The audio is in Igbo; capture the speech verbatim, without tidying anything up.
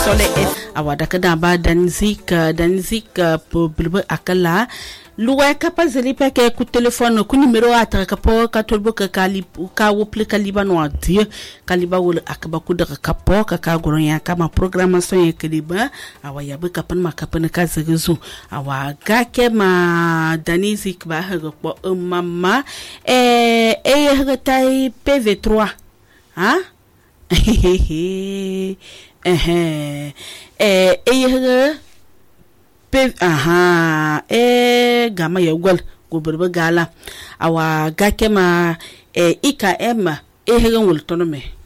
Sole awada kada ba danzik danzik bulbe akala luwa kapa zelipa ke ku telephone ku numero ata kapo ka tolbo ka kali ka wople kaliba no adi kaliba wol akaba ku daga kapo ka ka goron ya kama programmation ya kaliba awa ya be kapan ma kapan ka zegezu awa ga ke ma danizik ba ha ko mama eh eh ha tai P V trois ha eh eh eh eh pe aha eh gama ya gwal goberbe gala awa gake ma eh ika emma eh gan wultono me